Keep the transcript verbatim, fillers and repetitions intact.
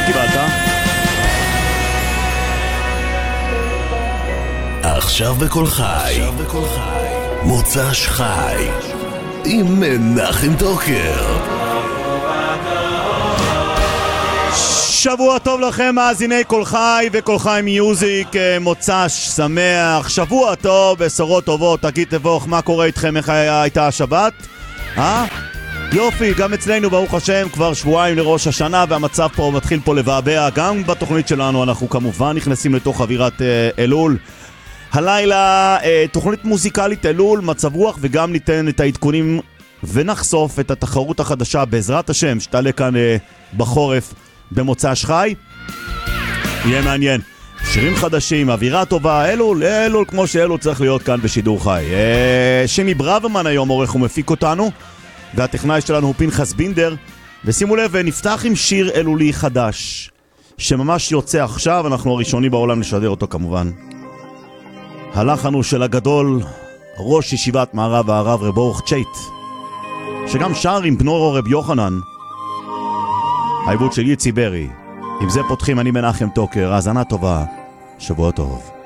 קיבלת? עכשיו בכל חי, מוצ"ש חי, עם מנחם טוקר. שבוע טוב לכם מאזיני כל חי וכל חי מיוזיק, מוצ"ש שמח, שבוע טוב, בשורות טובות, תגיד תבוך, מה קורה איתכם, איך הייתה השבת? אה? יופי, גם אצלנו ברוך השם כבר שבועיים לראש השנה והמצב פה מתחיל פה לבעבע, גם בתוכנית שלנו אנחנו כמובן נכנסים לתוך אווירת אה, אלול. הלילה אה, תוכנית מוזיקלית אלול, מצב רוח, וגם ניתן את העדכונים ונחשוף את התחרות החדשה בעזרת השם שתעלה כאן אה, בחורף במוצ"ש חי. יהיה מעניין, שירים חדשים, אווירה טובה, אלול, אלול כמו שאלול צריך להיות כאן בשידור חי. אה, שימי ברוורמן היום עורך ומפיק אותנו, והטכנאי שלנו הוא פנחס בינדר, ושימו לב, נפתח עם שיר אלולי חדש שממש יוצא עכשיו, אנחנו הראשונים בעולם לשדר אותו כמובן. הלחן הוא של הגדול ראש ישיבת מערב הרב רב אורך צ'ייט, שגם שר עם בנו רב יוחנן, העיבוד של יצי ברי. עם זה פותחים, אני מנחם טוקר, האזנה טובה, שבוע טוב.